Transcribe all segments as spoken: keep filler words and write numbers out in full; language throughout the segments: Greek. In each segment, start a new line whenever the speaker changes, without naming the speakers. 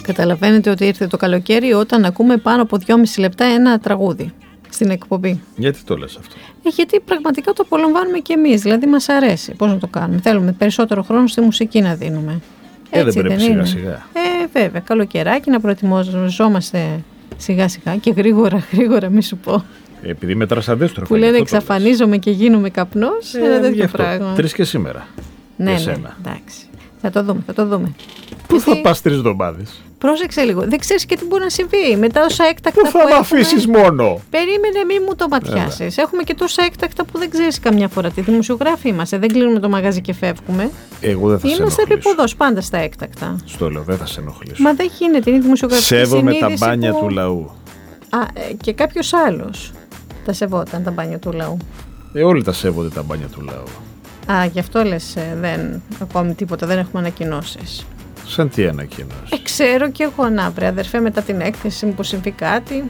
Καταλαβαίνετε ότι ήρθε το καλοκαίρι όταν ακούμε πάνω από δυόμιση λεπτά ένα τραγούδι στην εκπομπή.
Γιατί το λες αυτό?
Ε, γιατί πραγματικά το απολαμβάνουμε κι εμείς, δηλαδή μας αρέσει. Πώς να το κάνουμε? Θέλουμε περισσότερο χρόνο στη μουσική να δίνουμε.
Ε,
Έτσι,
δεν πρέπει
δεν
σιγά
είναι?
σιγά.
Ε, βέβαια, καλοκαιράκι να προετοιμαζόμαστε σιγά σιγά και γρήγορα, γρήγορα, μη σου πω.
Επειδή μετράς αντίστροφα.
Που λένε εξαφανίζομαι και γίνομαι καπνός.
Ε,
ένα τέτοιο
αυτό.
πράγμα.
Τρεις και σήμερα.
Ναι,
για
ναι,
σένα.
εντάξει. Θα το δούμε, θα το δούμε.
Πού
Γιατί...
θα πας τρεις εβδομάδες?
Πρόσεξε λίγο. Δεν ξέρεις και τι μπορεί να συμβεί. Μετά όσα έκτακτα.
Πού θα
που
με
έχουμε...
αφήσεις μόνο?
Περίμενε, μη μου το ματιάσεις. Έχουμε και τόσα έκτακτα που δεν ξέρεις καμιά φορά. Τι δημοσιογράφοι είμαστε. Δεν κλείνουμε το μαγαζί και φεύγουμε.
Εγώ δεν θα
είμαστε
σε ενοχλήσω.
επίποδος πάντα στα έκτακτα.
Στο λέω, δεν θα σε ενοχλήσω.
Μα δεν γίνεται. Είναι δημοσιογραφική
Σέβομαι
συνείδηση
τα μπάνια
που...
του λαού.
Α, και κάποιος άλλος τα σεβόταν τα μπάνια του λαού.
Ε, όλοι τα σέβονται τα μπάνια του λαού.
Α, γι' αυτό λες ε, δεν ακόμη τίποτα, δεν έχουμε ανακοινώσεις.
Σαν τι ανακοινώσεις?
Ε, ξέρω κι εγώ να βρε αδερφέ μετά την έκθεση μου που συμβεί κάτι.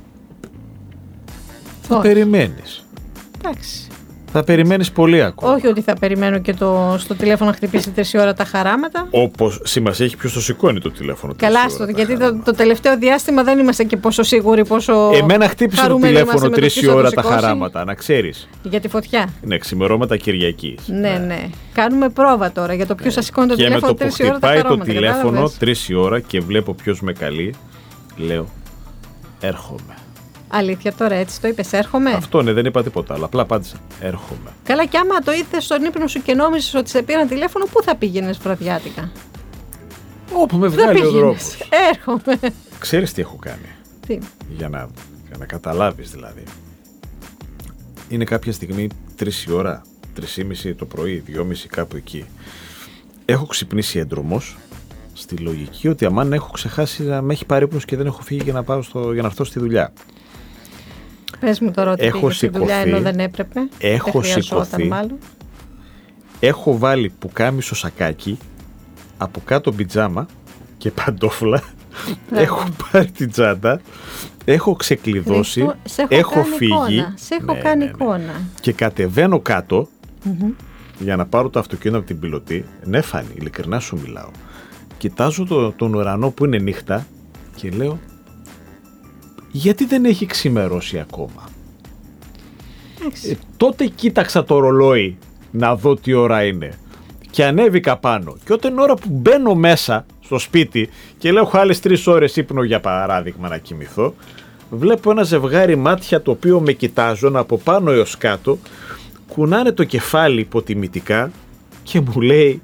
Θα
Όχι.
περιμένεις.
Εντάξει.
Θα περιμένεις πολύ ακόμα.
Όχι ότι θα περιμένω και το, στο τηλέφωνο να χτυπήσει τρεις ώρα τα χαράματα.
Όπως σημασία έχει ποιος το σηκώνει το τηλέφωνο.
Καλά στο, γιατί το, το τελευταίο διάστημα δεν είμαστε και πόσο σίγουροι πόσο.
Εμένα χτύπησε το τηλέφωνο τρεις ώρα τα χαράματα, να ξέρεις.
Για τη φωτιά.
Ναι, ξημερώματα Κυριακής.
Ναι, ναι, ναι. Κάνουμε πρόβα τώρα για το ποιος θα σηκώνει το
και
τηλέφωνο τρεις ώρα τα χαράματα.
Και με το που χτυπάει το τηλέφωνο τρεις η ώρα και βλέπω ποιος με καλεί, λέω έρχομαι.
Αλήθεια τώρα έτσι το είπες, έρχομαι.
Αυτό ναι, δεν είπα τίποτα άλλο. Απλά απάντησα έρχομαι.
Καλά, και άμα το είδες στον ύπνο σου και νόμιζες ότι σε πήραν τηλέφωνο, πού θα πήγαινες βραδιάτικα?
Όπου με βγάλει ο δρόμος.
Έρχομαι.
Ξέρεις τι έχω κάνει?
Τι?
Για να, για να καταλάβεις δηλαδή. Είναι κάποια στιγμή τρεις η ώρα, τρεις και μισή το πρωί, δυόμιση κάπου εκεί. Έχω ξυπνήσει έντρομος στη λογική ότι αμάν έχω ξεχάσει να με έχει πάρει ύπνος και δεν έχω φύγει για να, πάω στο, για να έρθω στη δουλειά.
Πες μου τώρα ότι πήγες στη δουλειά ενώ δεν έπρεπε.
Έχω σηκωθεί. Έχω βάλει πουκάμισο σακάκι, από κάτω πιτζάμα και παντόφλα. Έχω πάρει την τσάντα, έχω ξεκλειδώσει,
Ρίχτω,
έχω φύγει.
Εικόνα. Σε έχω
ναι,
κάνει
ναι, ναι.
εικόνα.
Και κατεβαίνω κάτω
Mm-hmm.
για να πάρω το αυτοκίνητο από την πιλωτή. Ναι, Φάνη, ειλικρινά σου μιλάω. Κοιτάζω το, τον ουρανό που είναι νύχτα και λέω, γιατί δεν έχει ξημερώσει ακόμα? Ε, τότε κοίταξα το ρολόι να δω τι ώρα είναι και ανέβηκα πάνω, και όταν ώρα που μπαίνω μέσα στο σπίτι και λέω έχω άλλες τρεις ώρες ύπνο για παράδειγμα να κοιμηθώ, βλέπω ένα ζευγάρι μάτια το οποίο με κοιτάζουν από πάνω έως κάτω, κουνάνε το κεφάλι υποτιμητικά και μου λέει,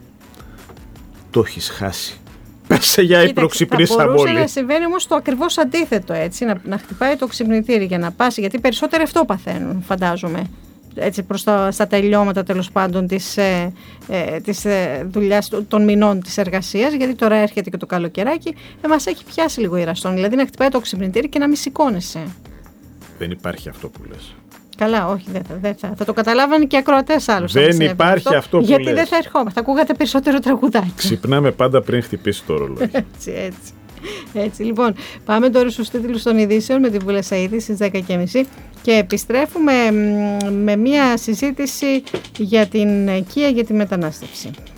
το έχεις χάσει. Πέσε για ύπνο, ξυπνήσαμε όλοι. Θα
μπορούσε να συμβαίνει όμως το ακριβώς αντίθετο, έτσι, να, να χτυπάει το ξυπνητήρι για να πάσει, γιατί περισσότεροι αυτό παθαίνουν, φαντάζομαι. Έτσι, προς τα, στα τελειώματα τέλος πάντων της, ε, ε, της ε, δουλειάς των μηνών της εργασίας, γιατί τώρα έρχεται και το καλοκαιράκι, ε, μας έχει πιάσει λίγο ηραστόν. Δηλαδή να χτυπάει το ξυπνητήρι και να μην σηκώνεσαι.
Δεν υπάρχει αυτό που λες.
Καλά, όχι, δεν θα, δεν θα, θα το καταλάβανε και οι ακροατές άλλωστε.
Δεν υπάρχει αυτό, αυτό που
γιατί
λες.
δεν θα ερχόμαστε, θα ακούγατε περισσότερο τραγουδάκι.
Ξυπνάμε πάντα πριν χτυπήσει το ρολόι.
Έτσι, έτσι. Έτσι, λοιπόν, πάμε τώρα στους τίτλους των ειδήσεων με τη Βούλα Σαΐδη στις δέκα και μισή και επιστρέφουμε με μια συζήτηση για την οικία, για τη μετανάστευση.